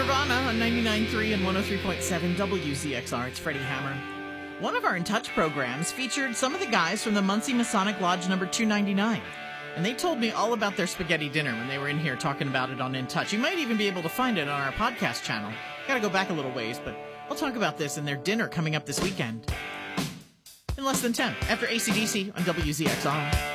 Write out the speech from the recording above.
Nirvana on 99.3 and 103.7 WZXR. It's Freddie Hammer. One of our In Touch programs featured some of the guys from the Muncie Masonic Lodge number 299. And they told me all about their spaghetti dinner when they were in here talking about it on In Touch. You might even be able to find it on our podcast channel. Gotta go back a little ways, but I'll talk about this and their dinner coming up this weekend. In less than 10, after AC/DC on WZXR.